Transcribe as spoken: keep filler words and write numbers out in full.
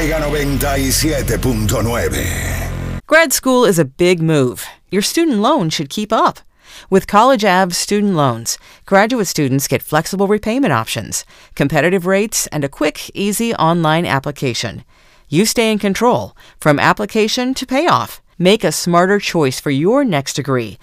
Mega noventa y siete punto nueve. Grad school is a big move. Your student loan should keep up. With College Ave student loans, graduate students get flexible repayment options, competitive rates, and a quick, easy online application. You stay in control from application to payoff. Make a smarter choice for your next degree